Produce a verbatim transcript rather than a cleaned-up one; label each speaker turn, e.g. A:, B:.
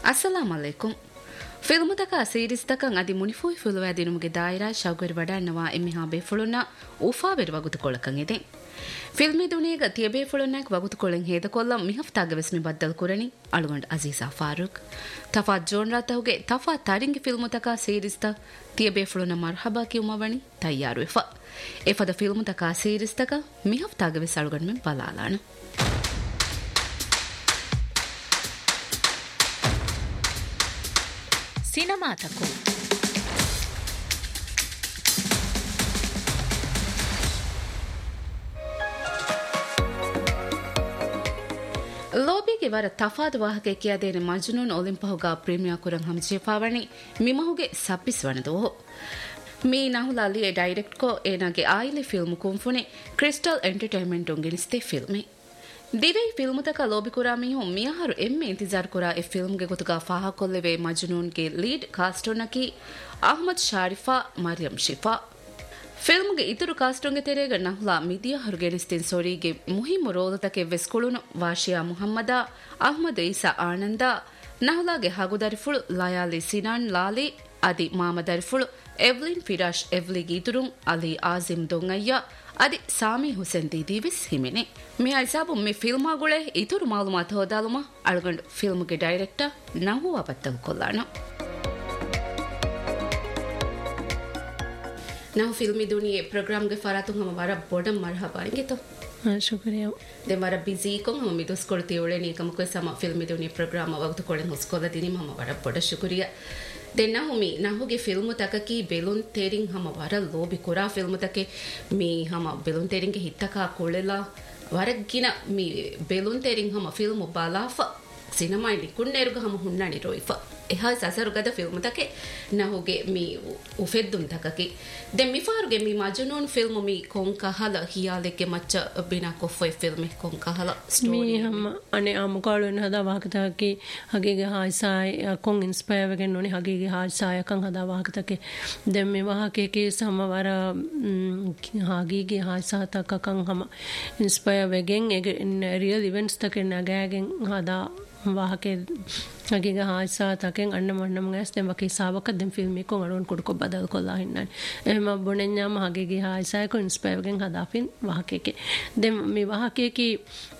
A: ಅಸ್ಸಲಾಮ್ ಅಲೈಕುಂ film ತಕ series ತಕ ಅದಿ ಮುನಿಫೋಯ್ ಫಿಲ್ವಾ ದಿನುಮುಗೆ ದಾಯಿರಾ ಶೌಗರಿ ವಡಾನ್ನವಾ ಎಮ್ಮಿಹಾ ಬೇಫುಳುನ್ನ ಉಫಾ ಬೆರು ವಗುತುಕೊಳಕಂ ಇದೆ ಫಿಲ್ಮಿ ದುನಿಯಗ ತಿಯಬೇ ಫುಳುನ್ನಾಕ್ ವಗುತುಕೊಳೆಂ ಹೇದಕೊಲ್ಲ ಮಿಹಫ್ತಾಗ ವೆಸ್ಮಿ ಬದ್ದಲ್ ಕುರಣಿ ಅಳುಗಂಡ್ ಅಜೀಜಾ ಫಾರೂಕ್ ತಫಾ ಜೋನ್ರಾ ತಹುಗೆ ತಫಾ ತಾರಿಂಗಿ ಫಿಲ್ಮ್ ತಕ ಸೀರೀಸ್ ತ ತಿಯಬೇ ಫುಳುನ್ನ ಮರ್ಹಬಾ ಕಿಯುಮವಣಿ ತಯ್ಯಾರು ಎಫ ಎಫದ ಫಿಲ್ಮ್ ತಕ ಸೀರೀಸ್ ತಕ ಮಿಹಫ್ತಾಗ ವೆಸ್ ಅಳುಗಂಡ್ ಮೆಂ ಬಲಾಲಾಣ
B: ಸಿನಿಮಾತಕು
A: ಲೋಬಿಗೆ ವರ ತಫಾದ್ ವಾಹಕೆ ಕಿಯಾದೇನೆ ಮಜ್ನೂನ್ ಒಲಿಂಪಹುಗಾ ಪ್ರೀಮಿಯಾ ಕುರಂ ಹಮ್ಜೆಫಾವಣಿ ಮಿಮಹುಗೆ ಸಬ್ಬಿಸ್ ವಣದೋ me ನಹುಲಾಲಿ A direct co ಏನಾಗೆ ಆಯಿಲೆ film ಕುಂಫುನೆ crystal entertainment ಉಂಗಿನಿಸ್ತೆ ಫಿಲ್ಮೆ ದಿವೈ film ತಕ ಲೋಬಿ ಕುರಾಮಿಹು ಮಿಯಾಹರು ಎಮ್ಮೆ ಇಂತಿಜಾರ್ ಕುರಾ ಎ ಫಿಲ್ಮ್ಗೆ ಗೊತುಗ ಫಾಹಾ ಕೊಲ್ಲೆವೆ ಮಜ್ನೂನ್ಗೆ ಲೀಡ್ ಕಾಸ್ಟೋನಕಿ ಅಹ್ಮದ್ ಶಾರಿಫಾ ಮರಿಯಂ ಶಿಫಾ ಫಿಲ್ಮ್ಗೆ ಇತರು ಕಾಸ್ಟೋಂಗೆ ತೆರೆಗ ನಹ್ಲಾ ಮಿದಿಯಾ ಹರುಗೆನಿಸ್ತಿನ್ ಸೋರಿಗೆ ಮುಹಿಮು ರೋಲತಕೆ ವೆಸ್ಕುಳುನು ವಾಶಿಯಾ ಮುಹಮ್ಮದ ಅಹ್ಮದ್ ಈಸಾ ಆನಂದ ನಹ್ಲಾಗೆ ಹಗುದರಿಫುಳು ಲಯಾಲಿ ಸಿನಾನ್ ಲಾಲಿ ಅದಿ ಮಾಮದರಿಫುಳು ಎವ್ಲಿನ್ ಫಿರಾಶ್ ಎವ್ಲಿಗೆ ಇತುರುಂ ಅಲಿ ಆಜಿಮ್ ದೊಂಗಯ್ಯ ಅದಿ ಸಾಮಿ ಹುಸೇನ್ ದೀದಿವಿಸ್ ಹಿಮೆನೆ ಮಿ ಐಸಾಬು ಮಿ ಫಿಲ್ಮಾಗುಳೆ ಇತರು ಮಾಲೂಮಾತ್ ಹೋದಾಲುಮ ಅಳಗಂಡು ಫಿಲ್ಮ್ಗೆ ಡೈರೆಕ್ಟರ್ ನಹುವಾ ಬತ್ತಲ್ ಕೊಲ್ಲಾಣ ನಾವು ಫಿಲ್ಮಿ ದುನಿಯೆ ಪ್ರೋಗ್ರಾಮ್ಗೆ ಫರಾತು ಹಮ ವರ ಬೋಡಂ ಮರ್ಹಬಾ ಇಂಗಿತು
B: ಶುಕ್ರಿಯಾ
A: ದೆ ವರ ಬಿಜಿ ಕೊಂ ಹಮ ಮಿದುಸ್ ಕೊಳ್ತಿ ಒಳೆ ನೀ ಕಮಕ ಸಮ ಫಿಲ್ಮಿ ದುನಿಯೆ ಪ್ರೋಗ್ರಾಮ್ ಅವತ್ತು ಕೊಳೆ ಹೊಸ್ಕೊಲ ದಿನಿ ಹಮ ವರ ಬೋಡ ಶುಕ್ರಿಯಾ ದೆ ನಾವು ಮಿ ನಾಹುಗೆ ಫಿಲ್ಮ್ ತಕಕಿ ಬೆಲೂನ್ ತೇರಿಂಗ್ ಹಮ ವರ ಲೋಬಿ ಕುರಾ ಫಿಲ್ಮ್ ತಕೆ ಮಿ ಹಮ ಬೆಲೂನ್ ತೇರಿಂಗ್ ಹಿತ್ತಕ ಕೊಳೆಲ ವರಗಿನ ಮಿ ಬೆಲೂನ್ ತೇರಿಂಗ್ ಹಮ ಫಿಲ್ಮ್ ಬಾಲಾಫ ಸಿನಿಮಾ ಲಿಕುಣ್ಣೇರುಗ ಹಮ ಹುಣ್ಣಾಣಿ ರೋಯಿಫ ಎಹಾ ಸಸರುಗದ ಫಿಲ್ಮ್ ತಕೆ ನಾಹುಗೆ ಮಿ ಉಫೆದ್ದುನ್ ತಕಕಿ ದೆ ಮಿಫಾರುಗೆ ಮಿ ಮಜನೂನ್ ಫಿಲ್ಮ್ ಮಿ ಕೊಂಕಹಲ ಹಿಯಾಲೆಗೆ ಮಚ್ಚ ಬಿನಾ ಕೊಫ್ಫೆ ಫಿಲ್ಮ್ ಕೊಂಕಹಲ
B: ಸ್ಟೋರಿ ಹಮ ಅನೆ ಆಮುಕಾಳುನ್ ಹದ ವಾಹಕತಕಿ ಹಗೆಗೆ ಹಾಯ್ಸಾಯ್ ಕೊಂ ಇನ್ಸ್ಪೈರ್ ವೆಗೆನ್ ನೋನಿ ಹಗೆಗೆ ಹಾಯ್ಸಾಯ್ ಕಂ ಹದ ವಾಹಕತಕೆ ದೆ ಮಿ ವಾಹಕೆಗೆ ಸಮವರ ಹಾಗಿಗೆ ಹಾಯ್ಸಾ ತಕ ಕಂ ಹಮ ಇನ್ಸ್ಪೈರ್ ವೆಗೆನ್ ಎಗೆ ರಿಯಲ್ ಇವೆಂಟ್ಸ್ ತಕೆ ನಗಾಗೆನ್ ಹದ ವಾಹಕೆ ಹಗೆಗೆ ಹಾಯ್ಸಾ ತಕೆನ್ ಅಣ್ಣ ಮಣ್ಣಂ ಗ್ಯಾಸ್ ದೆಂ ವಕಿ ಸಾವಕ ದೆಂ ಫಿಲ್ಮಿ ಕೊ ಅಡೋನ್ ಕುಡ್ಕೊ ಬದಲ್ ಕೊಲ್ಲಾ ಹಿನ್ನಾನಿ ಎಮ ಬೊಣೆನ್ಯಾಮ ಹಗೆಗೆ ಹಾಯ್ಸಾ ಕೊ ಇನ್ಸ್ಪೈರ್ ವೆಗೆನ್ ಹದಾಫಿನ್ ವಾಹಕೆಗೆ ದೆಂ ಮಿ ವಾಹಕೆಕಿ